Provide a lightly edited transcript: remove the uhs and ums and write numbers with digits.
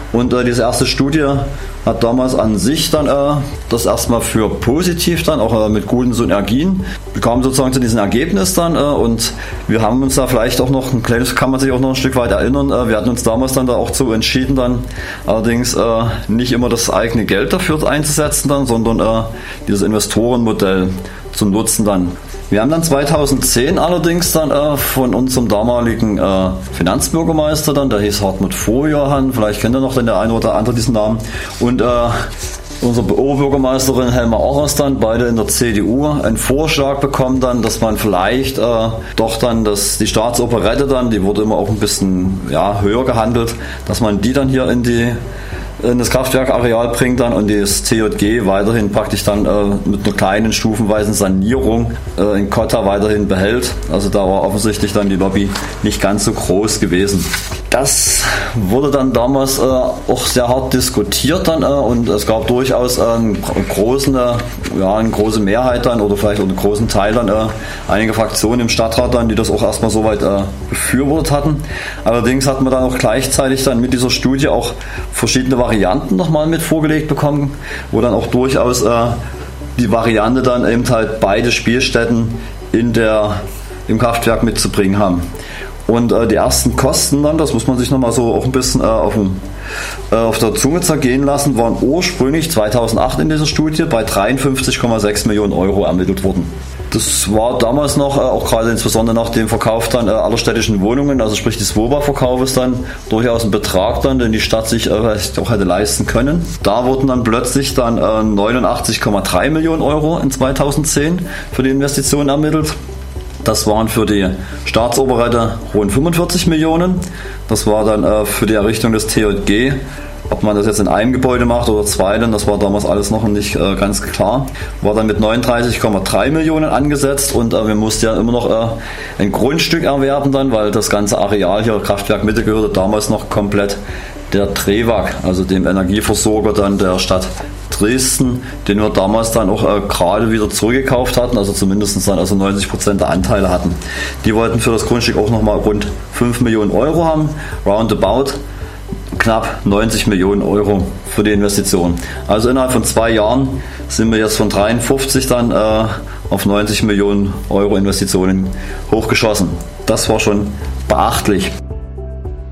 Und diese erste Studie hat damals an sich dann das erstmal für positiv dann, auch mit guten Synergien, bekam sozusagen zu diesem Ergebnis dann und wir haben uns da vielleicht auch noch ein kleines, kann man sich auch noch ein Stück weit erinnern, wir hatten uns damals dann da auch so entschieden dann, allerdings nicht immer das eigene Geld dafür einzusetzen dann, sondern dieses Investorenmodell zum Nutzen dann. Wir haben dann 2010 allerdings dann von unserem damaligen Finanzbürgermeister dann, der hieß Hartmut Vorjohann, vielleicht kennt ihr noch der eine oder andere diesen Namen, und unsere Oberbürgermeisterin Helma Ochers dann, beide in der CDU, einen Vorschlag bekommen dann, dass man vielleicht doch dann die Staatsoperette dann, die wurde immer auch ein bisschen höher gehandelt, dass man die dann hier in das Kraftwerkareal bringt dann und das TJG weiterhin praktisch dann mit einer kleinen stufenweisen Sanierung in Kotta weiterhin behält. Also da war offensichtlich dann die Lobby nicht ganz so groß gewesen. Das wurde dann damals auch sehr hart diskutiert dann und es gab durchaus eine große Mehrheit dann oder vielleicht auch einen großen Teil dann einige Fraktionen im Stadtrat dann, die das auch erstmal soweit befürwortet hatten. Allerdings hat man dann auch gleichzeitig dann mit dieser Studie auch verschiedene Varianten nochmal mit vorgelegt bekommen, wo dann auch durchaus die Variante dann eben halt beide Spielstätten im Kraftwerk mitzubringen haben. Und die ersten Kosten dann, das muss man sich nochmal so auch ein bisschen auf der Zunge zergehen lassen, waren ursprünglich 2008 in dieser Studie bei 53,6 Millionen Euro ermittelt worden. Das war damals noch, auch gerade insbesondere nach dem Verkauf dann aller städtischen Wohnungen, also sprich des WOBA-Verkaufes dann, durchaus ein Betrag dann, den die Stadt sich auch hätte leisten können. Da wurden dann plötzlich dann 89,3 Millionen Euro in 2010 für die Investitionen ermittelt. Das waren für die Staatsoperette rund 45 Millionen. Das war dann für die Errichtung des TJG. Ob man das jetzt in einem Gebäude macht oder zweiten, das war damals alles noch nicht ganz klar. War dann mit 39,3 Millionen angesetzt und wir mussten ja immer noch ein Grundstück erwerben dann, weil das ganze Areal hier, Kraftwerk Mitte, gehörte damals noch komplett der TREWAG, also dem Energieversorger dann der Stadt Dresden, den wir damals dann auch gerade wieder zurückgekauft hatten, also zumindest dann 90% der Anteile hatten. Die wollten für das Grundstück auch nochmal rund 5 Millionen Euro haben, roundabout knapp 90 Millionen Euro für die Investition. Also innerhalb von 2 Jahren sind wir jetzt von 53 dann auf 90 Millionen Euro Investitionen hochgeschossen. Das war schon beachtlich.